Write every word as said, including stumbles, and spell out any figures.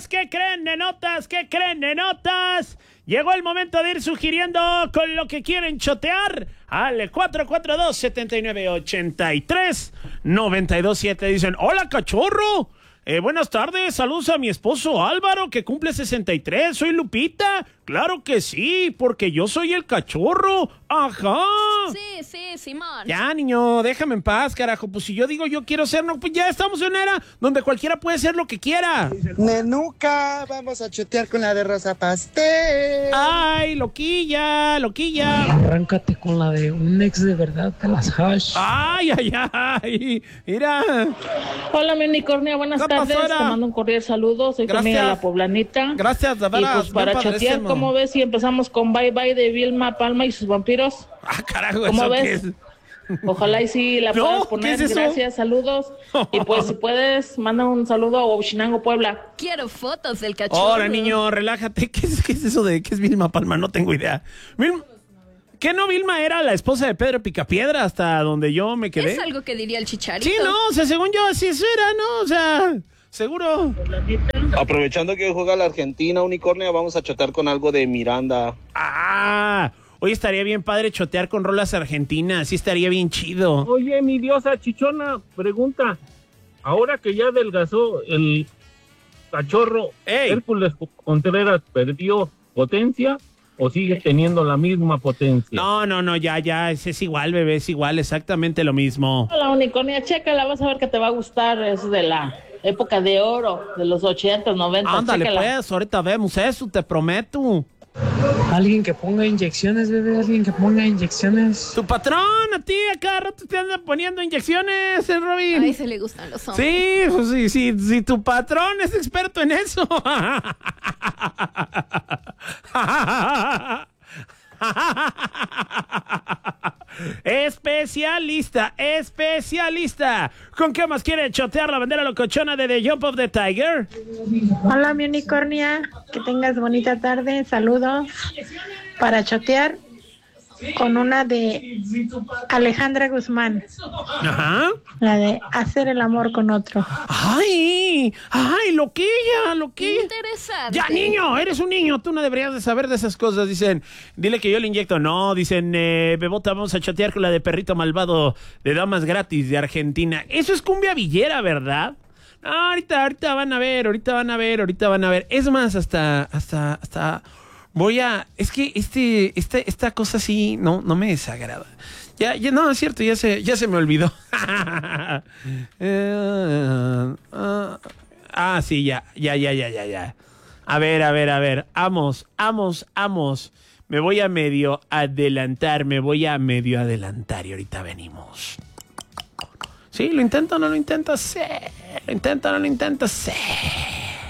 nenotas? ¿Qué creen, nenotas? ¿Qué creen, nenotas? Llegó el momento de ir sugiriendo con lo que quieren chotear al cuatro cuatro dos, siete nueve, ocho tres, nueve dos siete. Dicen, hola, cachorro. Eh, buenas tardes, saludos a mi esposo Álvaro, que cumple sesenta y tres. Soy Lupita. Claro que sí, porque yo soy el cachorro. Ajá. Sí, sí, Simón. Ya, niño, déjame en paz, carajo. Pues si yo digo yo quiero ser, no, pues ya estamos en una era donde cualquiera puede ser lo que quiera. Nenuca, vamos a chotear con la de Rosa Pastel. Ay, loquilla, loquilla. Arráncate con la de un ex de verdad de las hash. Ay, ay, ay. Mira. Hola, mi unicornia, buenas tardes. Te mando un cordial saludo. Soy tu amiga La Poblanita. Gracias, de veras. Y pues para chotear, ¿cómo ves si empezamos con Bye Bye de Vilma Palma y sus vampiros? Ah, carajo, ¿cómo ¿eso ves? qué es? Ojalá y sí la puedas No, poner. ¿qué es eso? Gracias, saludos. Y pues si puedes, manda un saludo a Huachinango, Puebla. Quiero fotos del cachorro. Ahora, niño, relájate. ¿Qué es, qué es eso de qué es Vilma Palma? No tengo idea. Vilma, ¿qué no Vilma era la esposa de Pedro Picapiedra hasta donde yo me quedé? Es algo que diría el Chicharito. Sí, no, o sea, según yo, así eso era, ¿no? O sea, seguro. Aprovechando que hoy juega la Argentina, unicornia, vamos a chotear con algo de Miranda. Ah, hoy estaría bien padre chotear con rolas argentinas, sí estaría bien chido. Oye, mi diosa chichona, pregunta, ahora que ya adelgazó el cachorro, Ey. ¿Hércules Contreras perdió potencia o sigue teniendo la misma potencia? No, no, no, ya, ya, es, es igual, bebé, es igual, exactamente lo mismo. Hola, unicornia, chécala, vas a ver que te va a gustar. Es de la época de oro, de los ochenta, noventa. Ándale, chécala. pues, ahorita vemos eso, te prometo. Alguien que ponga inyecciones, bebé, alguien que ponga inyecciones. Tu patrón, a ti, a cada rato te anda poniendo inyecciones, ¿eh, Robin? Ay, se le gustan los hombres. Sí, pues sí, sí, sí, tu patrón es experto en eso. Especialista, especialista. ¿Con qué más quiere chotear la bandera locochona de The Jump of the Tiger? Hola, mi unicornia, que tengas bonita tarde, saludos para chotear con una de Alejandra Guzmán, Ajá. la de hacer el amor con otro. Ay, ay, loquilla, loquilla. Interesante. Ya, niño, eres un niño, tú no deberías de saber de esas cosas. Dicen, dile que yo le inyecto. No, dicen, eh, Bebota, vamos a chatear con la de Perrito Malvado de Damas Gratis de Argentina. Eso es cumbia villera, ¿verdad? No, ahorita, ahorita van a ver, ahorita van a ver, ahorita van a ver. Es más, hasta, hasta, hasta voy a, es que este, este, esta cosa sí, no, no me desagrada. Ya, ya, no, es cierto, ya se, ya se me olvidó. eh, uh, ah, sí, ya, ya, ya, ya, ya, ya. A ver, a ver, a ver. Amos, amos, amos. Me voy a medio adelantar, me voy a medio adelantar y ahorita venimos. ¿Sí? ¿Lo intento o no lo intento? Sí. ¿Lo intento o no lo intento? Sí.